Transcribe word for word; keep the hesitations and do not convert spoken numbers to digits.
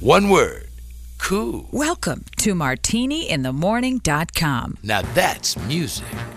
One word. Cool. Welcome to martini in the morning dot com. Now that's music.